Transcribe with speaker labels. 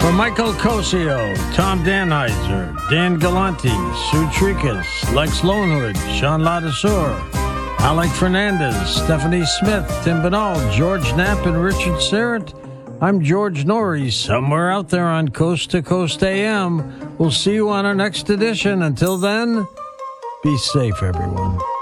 Speaker 1: For Michael Cosio, Tom Danheiser, Dan Galante, Sue Tricas, Lex Lonewood, Sean Ladesseur, Alec Fernandez, Stephanie Smith, Tim Binal, George Knapp, and Richard Serrett, I'm George Norrie, somewhere out there on Coast to Coast AM. We'll see you on our next edition. Until then, be safe, everyone.